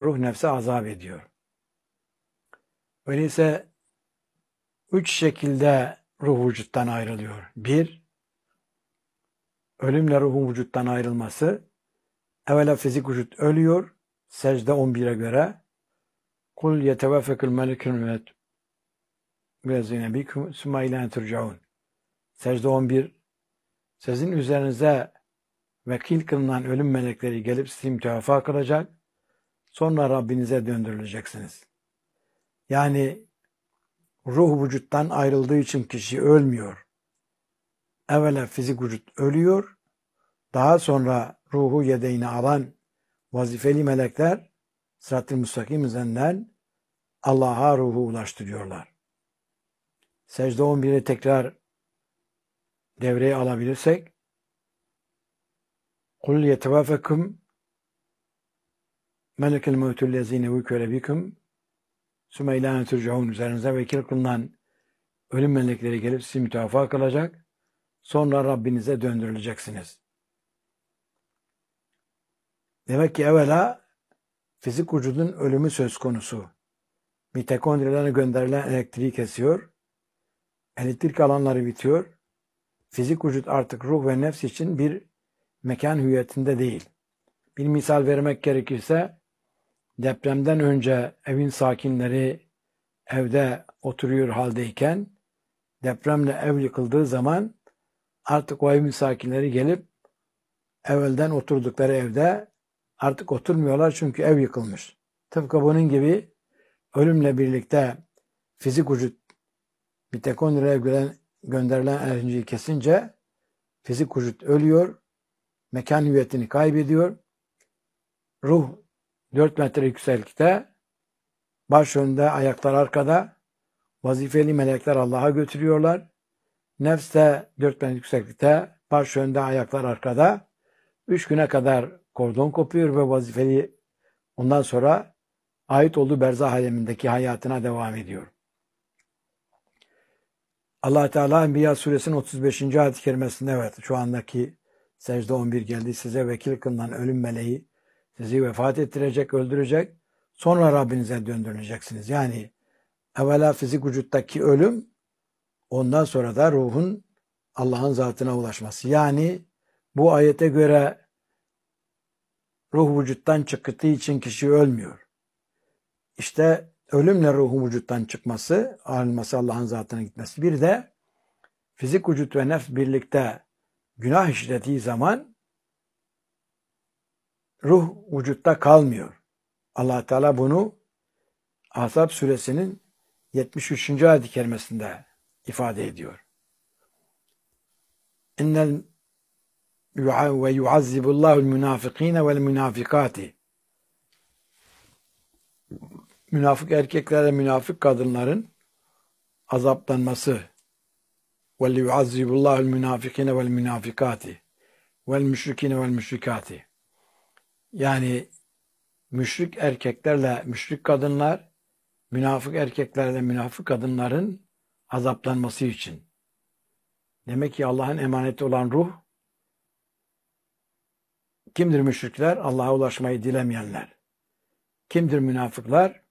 ruh nefse azap ediyor. Öyleyse 3 şekilde ruh vücuttan ayrılıyor. 1, ölümle ruhun vücuttan ayrılması. Evvela fizik vücut ölüyor. Secde 11'e göre. Kul yeteveffekül melikül mevt vezine bikum sümme ilâne turcaun. Secde 11. Sizin üzerinize vekil kılınan ölüm melekleri gelip sizi mütevaffa kılacak. Sonra Rabbinize döndürüleceksiniz. Yani ruh vücuttan ayrıldığı için kişi ölmüyor. Evvela fizik vücut ölüyor. Daha sonra ruhu yedeğine alan vazifeli melekler Sırat-ı Müstakim üzerinden Allah'a ruhu ulaştırıyorlar. Secde 11'i tekrar devreye alabilirsek Kul yetevafekum melekel mevtül lezine vüküle bikum sümme ilâne turcaun. Üzerinize vekil kılınan ölüm melekleri gelip sizi mütevaffa kılacak. Sonra Rabbinize döndürüleceksiniz. Demek ki evvela fizik vücudun ölümü söz konusu. Mitokondrilerine gönderilen elektriği kesiyor. Elektrik alanları bitiyor. Fizik vücut artık ruh ve nefs için bir mekan hüviyetinde değil. Bir misal vermek gerekirse depremden önce evin sakinleri evde oturuyor haldeyken depremle ev yıkıldığı zaman artık o evin sakinleri gelip evvelden oturdukları evde artık oturmuyorlar çünkü ev yıkılmış. Tıpkı bunun gibi ölümle birlikte fizik vücut mitokondrilere gönderilen enerjiyi kesince fizik vücut ölüyor, mekan hüviyetini kaybediyor. Ruh 4 metre yükseklikte, baş önde, ayaklar arkada, vazifeli melekler Allah'a götürüyorlar. Nefs de 4 metre yükseklikte, baş önde, ayaklar arkada. 3 güne kadar kordon kopuyor ve vazifeli ondan sonra ait olduğu berzah alemindeki hayatına devam ediyor. Allah Teala Enbiya suresinin 35. ayet-i kerimesinde evet şu andaki secde 11 geldi. Size vekil kılınan ölüm meleği sizi vefat ettirecek, öldürecek. Sonra Rabbinize döndürüleceksiniz. Yani evvela fizik vücuttaki ölüm, ondan sonra da ruhun Allah'ın zatına ulaşması. Yani bu ayete göre ruh vücuttan çıktığı için kişi ölmüyor. İşte ölümle ruhun vücuttan çıkması, ayrılması, Allah'ın zatına gitmesi. Bir de fizik vücut ve nefs birlikte günah işlediği zaman ruh vücutta kalmıyor. Allah Teala bunu Ahzab suresinin 73. ayet-i kerimesinde ifade ediyor. İnnel ve yuazzibullahul münafikine vel münafikati. Münafık erkeklerle münafık kadınların azaplanması. Ve yuazzibullahul münafikine vel münafikati vel müşrikine vel müşrikati. Yani müşrik erkeklerle müşrik kadınlar, münafık erkeklerle münafık kadınların azaplanması için. Demek ki Allah'ın emaneti olan ruh, kimdir müşrikler? Allah'a ulaşmayı dilemeyenler. Kimdir münafıklar?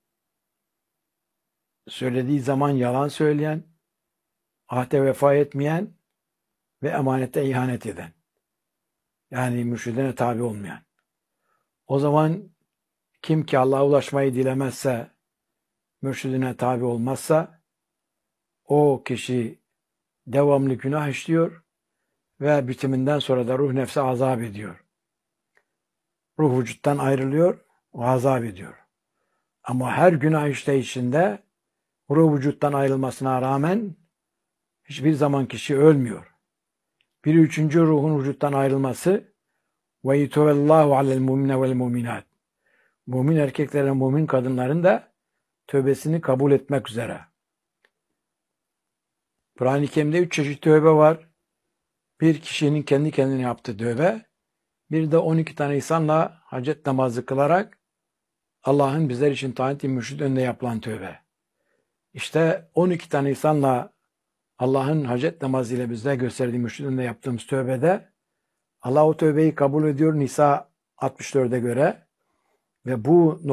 Söylediği zaman yalan söyleyen, ahde vefa etmeyen ve emanete ihanet eden. Yani mürşidine tabi olmayan. O zaman kim ki Allah'a ulaşmayı dilemezse, mürşidine tabi olmazsa, o kişi devamlı günah işliyor ve bitiminden sonra da ruh nefse azap ediyor. Ruh vücuttan ayrılıyor, o azap ediyor. Ama her günah işleyişinde ruh vücuttan ayrılmasına rağmen hiçbir zaman kişi ölmüyor. Bir üçüncü ruhun vücuttan ayrılması ve yituvellahu alel mumine vel muminat. Mümin erkeklerin, mümin kadınların da tövbesini kabul etmek üzere. Kur'an-ı Kerim'de 3 çeşit tövbe var. Bir kişinin kendi kendine yaptığı tövbe, bir de 12 tane insanla hacet namazı kılarak Allah'ın bizler için tayin ettiği mürşid önünde yapılan tövbe. İşte 12 tane insanla Allah'ın hacet namazı ile bize gösterdiği mürşid önünde yaptığımız tövbede Allah o tövbeyi kabul ediyor Nisa 64'e göre ve bu